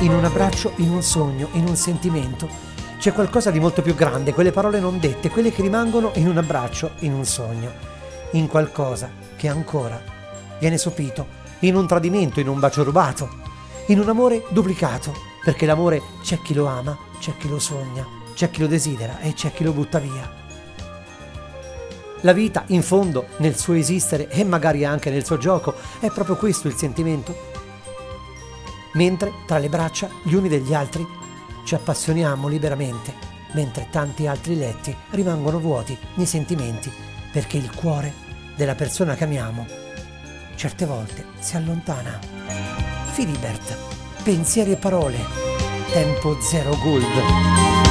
in un abbraccio, in un sogno, in un sentimento. C'è qualcosa di molto più grande, quelle parole non dette, quelle che rimangono in un abbraccio, in un sogno, in qualcosa che ancora viene sopito, in un tradimento, in un bacio rubato, in un amore duplicato, perché l'amore c'è chi lo ama, c'è chi lo sogna, c'è chi lo desidera e c'è chi lo butta via. La vita, in fondo, nel suo esistere e magari anche nel suo gioco, è proprio questo il sentimento. Mentre tra le braccia gli uni degli altri ci appassioniamo liberamente, mentre tanti altri letti rimangono vuoti nei sentimenti, perché il cuore della persona che amiamo certe volte si allontana. Philibert, pensieri e parole, tempo zero gold.